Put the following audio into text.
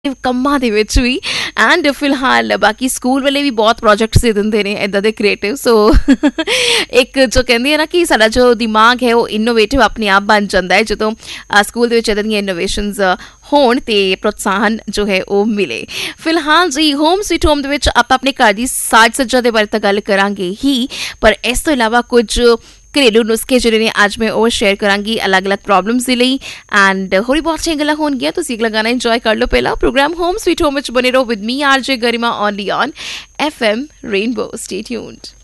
ਕੰਮਾਂ ਦੇ ਵਿੱਚ ਵੀ ਐਂਡ ਫਿਲਹਾਲ ਬਾਕੀ ਸਕੂਲ ਵਾਲੇ ਵੀ ਬਹੁਤ ਪ੍ਰੋਜੈਕਟਸ ਦੇ ਦਿੰਦੇ ਨੇ ਇੱਦਾਂ ਦੇ ਕ੍ਰੀਏਟਿਵ। ਸੋ ਇੱਕ ਜੋ ਕਹਿੰਦੇ ਆ ਨਾ ਕਿ ਸਾਡਾ ਜੋ ਦਿਮਾਗ ਹੈ ਉਹ ਇਨੋਵੇਟਿਵ ਆਪਣੇ ਆਪ ਬਣ ਜਾਂਦਾ ਹੈ ਜਦੋਂ ਸਕੂਲ ਦੇ ਵਿੱਚ ਇੱਦਾਂ ਦੀਆਂ ਇਨੋਵੇਸ਼ਨਸ ਹੋਣ ਅਤੇ ਪ੍ਰੋਤਸਾਹਨ ਜੋ ਹੈ ਉਹ ਮਿਲੇ। ਫਿਲਹਾਲ ਜੀ ਹੋਮ ਸਵੀਟ ਹੋਮ ਦੇ ਵਿੱਚ ਆਪਾਂ ਆਪਣੇ ਘਰ ਦੀ ਸਾਜ ਸੱਜਾ ਦੇ ਬਾਰੇ ਤਾਂ ਗੱਲ ਕਰਾਂਗੇ ਹੀ, ਪਰ ਇਸ ਤੋਂ ਇਲਾਵਾ ਕੁਝ ਘਰੇਲੂ ਨੁਸਖੇ ਜਿਹੜੇ ਨੇ ਅੱਜ ਮੈਂ ਉਹ ਸ਼ੇਅਰ ਕਰਾਂਗੀ ਅਲੱਗ-ਅਲੱਗ ਪ੍ਰੋਬਲਮਸ ਦੇ ਲਈ ਐਂਡ ਹੋਰ ਵੀ ਬਹੁਤ ਸਾਰੀਆਂ ਗੱਲਾਂ ਹੋਣਗੀਆਂ। ਤੁਸੀਂ ਅਗਲਾ ਗਾਣਾ ਇੰਜੋਏ ਕਰ ਲਓ। ਪਹਿਲਾ ਪ੍ਰੋਗਰਾਮ ਹੋਮ ਸਵੀਟ ਹੋਮ ਵਿੱਚ ਬਣੇ ਰਹੋ with me ਆਰਜੇ Garima only on FM rainbow. Stay tuned.